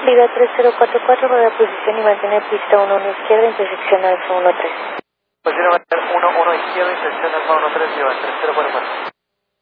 Viva 3044, rueda de posición y mantiene pista 11 izquierda, intersección alfa 13. Posición 1 izquierda, intersección alfa 13, Viva 3044.